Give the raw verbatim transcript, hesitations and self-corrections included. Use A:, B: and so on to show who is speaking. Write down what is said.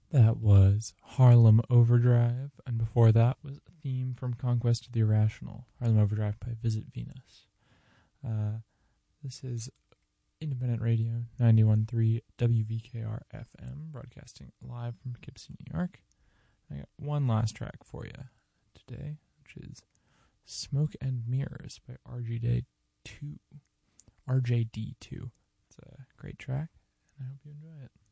A: That was Harlem Overdrive, and before that was a theme from Conquest of the Irrational, Harlem Overdrive by Visit Venus. Uh, this is Independent Radio, ninety-one point three W V K R F M, broadcasting live from Poughkeepsie, New York. I got one last track for you today, which is Smoke and Mirrors by R G D two. R J D two. It's a great track, and I hope you enjoy it.